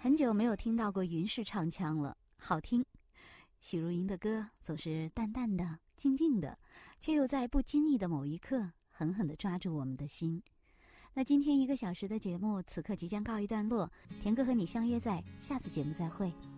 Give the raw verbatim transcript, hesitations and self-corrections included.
很久没有听到过云氏唱腔了，好听。许茹芸的歌总是淡淡的、静静的，却又在不经意的某一刻狠狠地抓住我们的心。那今天一个小时的节目，此刻即将告一段落。田哥和你相约在下次节目再会。